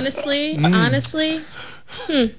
Honestly. Okay.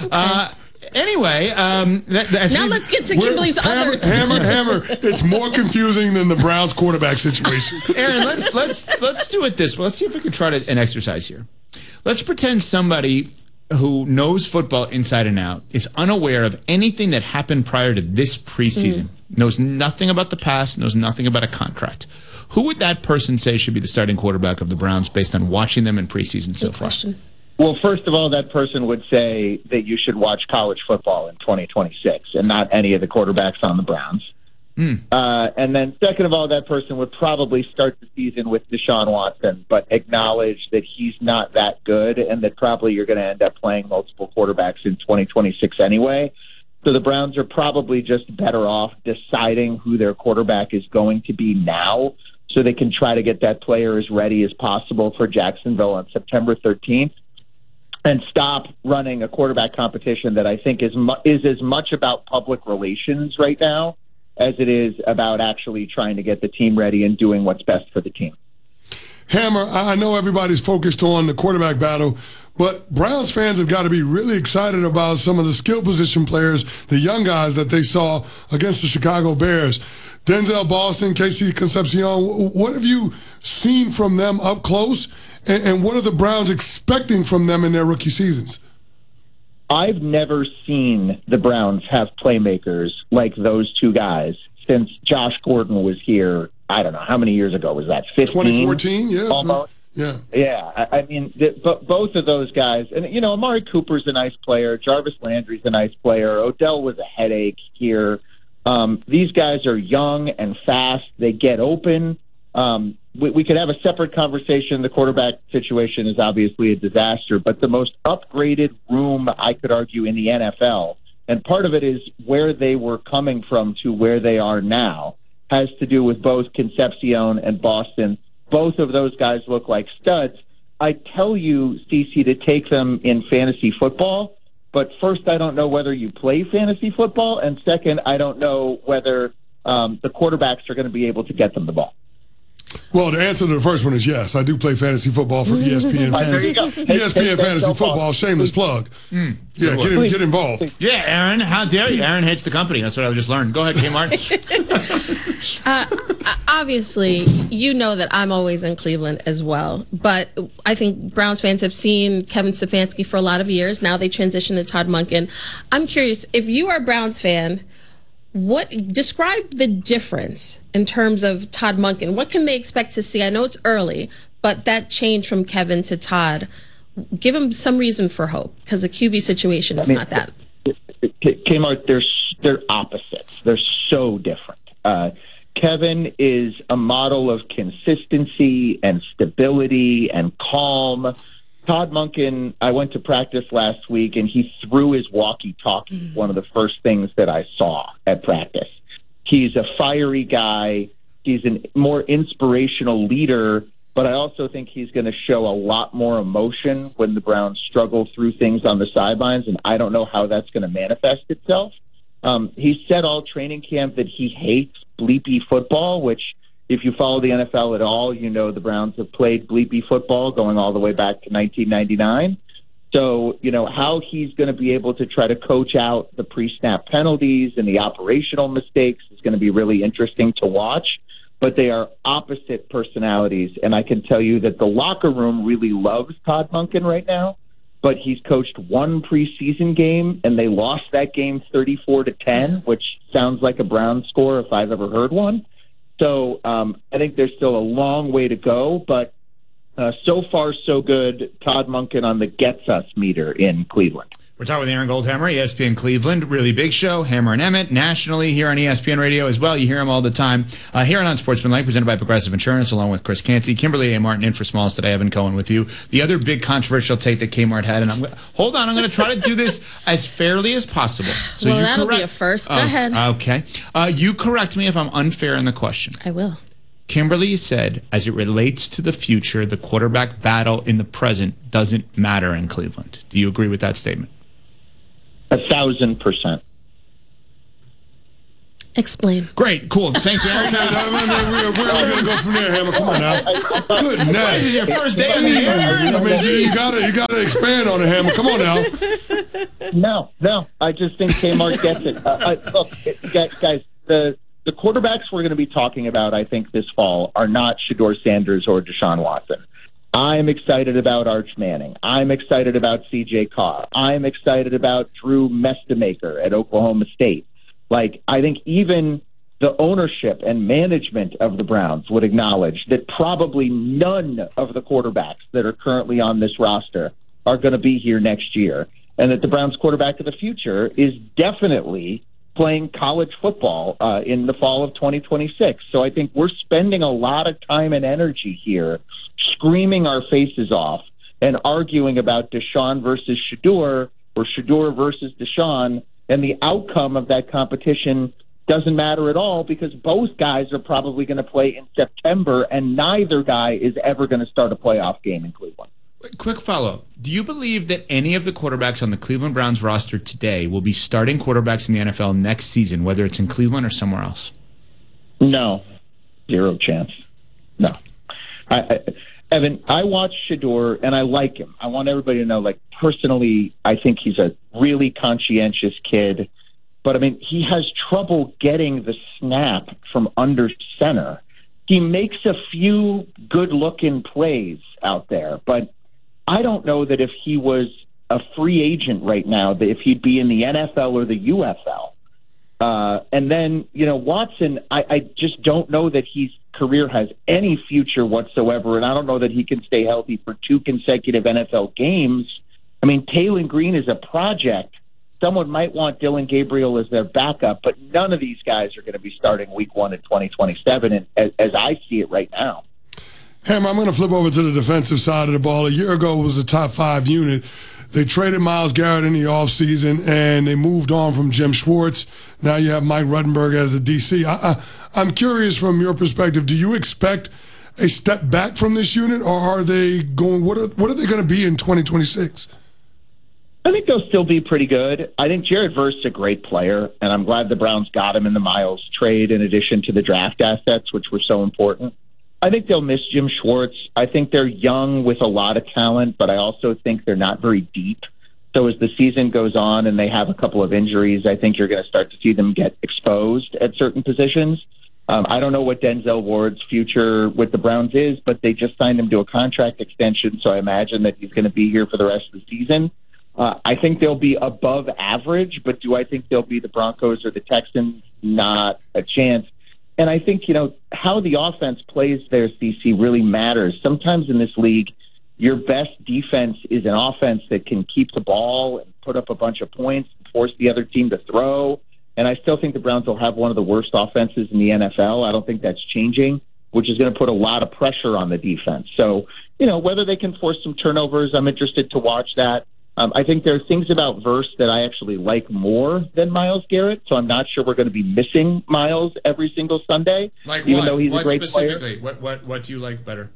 Anyway, now let's get to Kimberly's other hammer. It's more confusing than the Browns quarterback situation. Aaron, let's do it this way. Let's see if we can try an exercise here. Let's pretend somebody who knows football inside and out is unaware of anything that happened prior to this preseason, knows nothing about the past, knows nothing about a contract. Who would that person say should be the starting quarterback of the Browns based on watching them in preseason so far? Well, first of all, that person would say that you should watch college football in 2026 and not any of the quarterbacks on the Browns. And then second of all, that person would probably start the season with Deshaun Watson, but acknowledge that he's not that good and that probably you're going to end up playing multiple quarterbacks in 2026 anyway. So the Browns are probably just better off deciding who their quarterback is going to be now so they can try to get that player as ready as possible for Jacksonville on September 13th. And stop running a quarterback competition that I think is as much about public relations right now as it is about actually trying to get the team ready and doing what's best for the team. Hammer, I know everybody's focused on the quarterback battle, but Browns fans have got to be really excited about some of the skill position players, the young guys that they saw against the Chicago Bears. Denzel Boston, Casey Concepcion, what have you seen from them up close? And what are the Browns expecting from them in their rookie seasons? I've never seen the Browns have playmakers like those two guys since Josh Gordon was here. I don't know, how many years ago was that? 15? 2014, yeah. Almost. Yeah. I mean, both of those guys, and, you know, Amari Cooper's a nice player. Jarvis Landry's a nice player. Odell was a headache here. These guys are young and fast. They get open. We could have a separate conversation. The quarterback situation is obviously a disaster, but the most upgraded room, I could argue, in the NFL, and part of it is where they were coming from to where they are now, has to do with both Concepcion and Boston. Both of those guys look like studs. I tell you, Cece, to take them in fantasy football, but first, I don't know whether you play fantasy football, and second, I don't know whether the quarterbacks are going to be able to get them the ball. Well, the answer to the first one is yes. I do play fantasy football for ESPN Fantasy. ESPN Fantasy Football, shameless plug. Yeah, get involved. Yeah, Aaron, how dare you? Aaron hates the company. That's what I just learned. Go ahead, Kmart. Obviously, you know that I'm always in Cleveland as well. But I think Browns fans have seen Kevin Stefanski for a lot of years. Now they transition to Todd Monken. I'm curious, if you are a Browns fan, describe the difference in terms of Todd Monken. What can they expect to see? I know it's early, but that change from Kevin to Todd, give them some reason for hope, because the QB situation is not that. Kmart, they're opposites. They're so different. Kevin is a model of consistency and stability and calm. Todd Monken, I went to practice last week, and he threw his walkie-talkie, one of the first things that I saw at practice. He's a fiery guy. He's a more inspirational leader, but I also think he's going to show a lot more emotion when the Browns struggle through things on the sidelines, and I don't know how that's going to manifest itself. He said all training camp that he hates bleepy football, which, if you follow the NFL at all, you know the Browns have played bleepy football going all the way back to 1999. So, you know, how he's going to be able to try to coach out the pre-snap penalties and the operational mistakes is going to be really interesting to watch. But they are opposite personalities, and I can tell you that the locker room really loves Todd Monken right now, but he's coached one preseason game, and they lost that game 34-10, which sounds like a Browns score if I've ever heard one. So I think there's still a long way to go, but so far so good. Todd Monken on the gets us meter in Cleveland. We're talking with Aaron Goldhammer, ESPN Cleveland, really big show, Hammer and Emmett, nationally here on ESPN Radio as well. You hear him all the time. Here on Unsportsmanlike, presented by Progressive Insurance, along with Chris Canty, Kimberly A. Martin in for Smalls today, Evan Cohen with you. The other big controversial take that Kmart had, and I'm going to try to do this as fairly as possible. So well, that'll be a first. Go ahead. Okay. You correct me if I'm unfair in the question. I will. Kimberly said, as it relates to the future, the quarterback battle in the present doesn't matter in Cleveland. Do you agree with that statement? 1,000%. Explain. Great, cool. Thanks, Aaron. Where are we going to go from there, Hammer? Come on now. Good night. This is your first day on the air. I mean, you gotta expand on it, Hammer. Come on now. No. I just think Kmart gets it. Look, guys, the quarterbacks we're going to be talking about, I think, this fall are not Shedeur Sanders or Deshaun Watson. I'm excited about Arch Manning. I'm excited about C.J. Carr. I'm excited about Drew Mestamaker at Oklahoma State. Like, I think even the ownership and management of the Browns would acknowledge that probably none of the quarterbacks that are currently on this roster are going to be here next year, and that the Browns quarterback of the future is definitely playing college football in the fall of 2026. So I think we're spending a lot of time and energy here screaming our faces off and arguing about Deshaun versus Shedeur or Shedeur versus Deshaun, and the outcome of that competition doesn't matter at all because both guys are probably going to play in September, and neither guy is ever going to start a playoff game in Cleveland. Quick follow-up. Do you believe that any of the quarterbacks on the Cleveland Browns roster today will be starting quarterbacks in the NFL next season, whether it's in Cleveland or somewhere else? No. Zero chance. No. Evan, I watch Shedeur, and I like him. I want everybody to know, like, personally, I think he's a really conscientious kid. But, I mean, he has trouble getting the snap from under center. He makes a few good-looking plays out there, but I don't know that if he was a free agent right now, that if he'd be in the NFL or the UFL. And then, Watson, I just don't know that his career has any future whatsoever, and I don't know that he can stay healthy for 2 consecutive NFL games. I mean, Taylor Green is a project. Someone might want Dylan Gabriel as their backup, but none of these guys are going to be starting week 1 in 2027, as I see it right now. Hammer, I'm going to flip over to the defensive side of the ball. A year ago, it was a top 5 unit. They traded Myles Garrett in the offseason, and they moved on from Jim Schwartz. Now you have Mike Ruttenberg as the DC. I'm curious from your perspective, do you expect a step back from this unit, or are they going? What are they going to be in 2026? I think they'll still be pretty good. I think Jared Verse is a great player, and I'm glad the Browns got him in the Myles trade in addition to the draft assets, which were so important. I think they'll miss Jim Schwartz. I think they're young with a lot of talent, but I also think they're not very deep. So as the season goes on and they have a couple of injuries, I think you're going to start to see them get exposed at certain positions. I don't know what Denzel Ward's future with the Browns is, but they just signed him to a contract extension, so I imagine that he's going to be here for the rest of the season. I think they'll be above average, but do I think they'll be the Broncos or the Texans? Not a chance. And I think, how the offense plays there, CC, really matters. Sometimes in this league, your best defense is an offense that can keep the ball and put up a bunch of points and force the other team to throw. And I still think the Browns will have one of the worst offenses in the NFL. I don't think that's changing, which is going to put a lot of pressure on the defense. So, whether they can force some turnovers, I'm interested to watch that. I think there are things about Verse that I actually like more than Myles Garrett, so I'm not sure we're going to be missing Myles every single Sunday, even though he's a great specifically? player. What do you like better?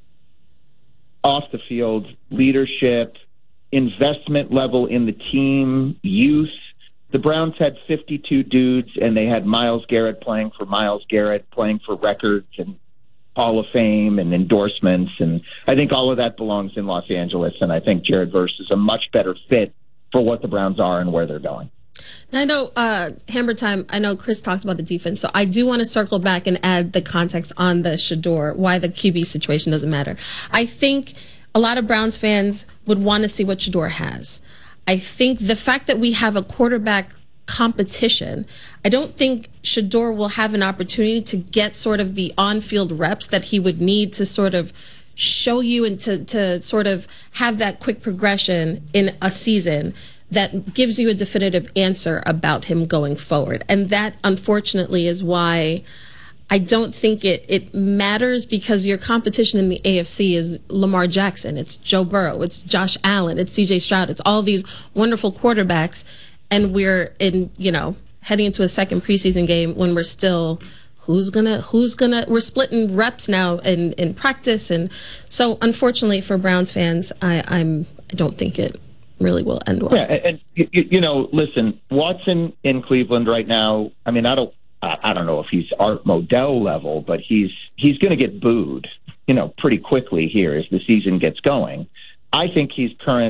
Off the field, leadership, investment level in the team, youth. The Browns had 52 dudes, and they had Myles Garrett playing for Myles Garrett, playing for records and Hall of Fame and endorsements, and I think all of that belongs in Los Angeles, and I think Jared Verse is a much better fit for what the Browns are and where they're going. I know, Hammer Time, I know Chris talked about the defense, so I do want to circle back and add the context on the Shedeur, why the QB situation doesn't matter. I think a lot of Browns fans would want to see what Shedeur has. I think the fact that we have a quarterback competition, I don't think Shedeur will have an opportunity to get sort of the on-field reps that he would need to sort of show you and to sort of have that quick progression in a season that gives you a definitive answer about him going forward. And that, unfortunately, is why I don't think it matters, because your competition in the AFC is Lamar Jackson, it's Joe Burrow, it's Josh Allen, it's CJ Stroud, it's all these wonderful quarterbacks. And we're heading into a second preseason game when we're still, we're splitting reps now in practice. And so unfortunately for Browns fans, I don't think it really will end well. Yeah. And listen, Watson in Cleveland right now, I mean, I don't know if he's Art Modell level, but he's going to get booed, pretty quickly here as the season gets going. I think he's current